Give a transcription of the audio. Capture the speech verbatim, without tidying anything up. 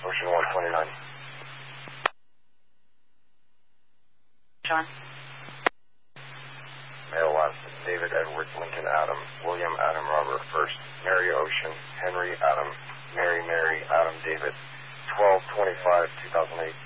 Ocean one twenty-nine. John. Male last, David Edward Lincoln Adam, William Adam Robert first, Mary Ocean, Henry Adam, Mary Mary Adam David, twelve twenty-five two thousand eight.